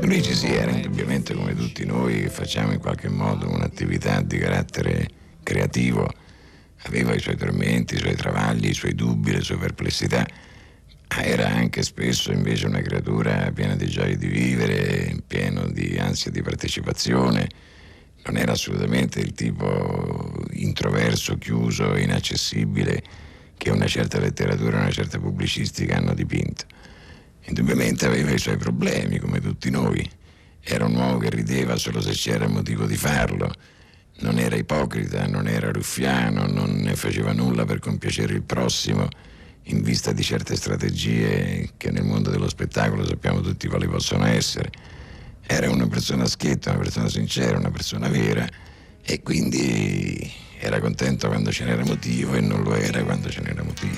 Luigi sì, era indubbiamente come tutti noi che facciamo in qualche modo un'attività di carattere creativo, aveva i suoi tormenti, i suoi travagli, i suoi dubbi, le sue perplessità, ma era anche spesso invece una creatura piena di gioia di vivere, pieno di ansia di partecipazione. Non era assolutamente il tipo introverso, chiuso, inaccessibile che una certa letteratura e una certa pubblicistica hanno dipinto. Indubbiamente aveva i suoi problemi, come tutti noi. Era un uomo che rideva solo se c'era motivo di farlo. Non era ipocrita, non era ruffiano, non ne faceva nulla per compiacere il prossimo in vista di certe strategie che nel mondo dello spettacolo sappiamo tutti quali possono essere. Era una persona schietta, una persona sincera, una persona vera, e quindi era contento quando ce n'era motivo e non lo era quando ce n'era motivo.